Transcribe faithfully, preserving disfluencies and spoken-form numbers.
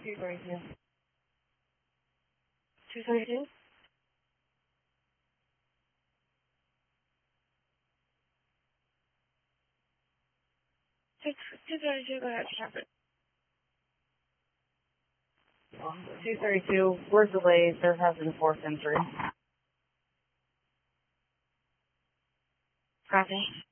two thirty-two. two thirty-two? two thirty-two, go ahead, traffic. two thirty-two, we're delayed. There has been forced entry. Copy.